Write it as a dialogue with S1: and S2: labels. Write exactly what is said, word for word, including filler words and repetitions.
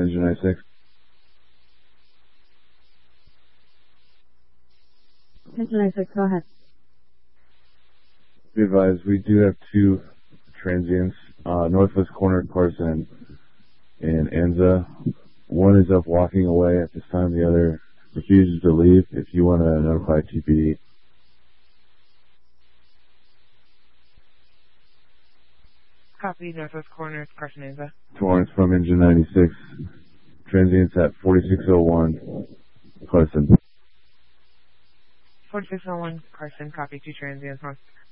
S1: Engine ninety-six.
S2: Engine ninety-six, go ahead.
S1: Be advised, we do have two transients, uh, northwest corner of Carson and Anza. One is up walking away at this time, the other refuses to leave. If you want to notify T P D.
S3: Copy, northwest corner, Carson Anza.
S1: Torrance from Engine ninety-six. Transients at forty-six oh one, Carson.
S3: forty-six oh one, Carson, copy, two transients north.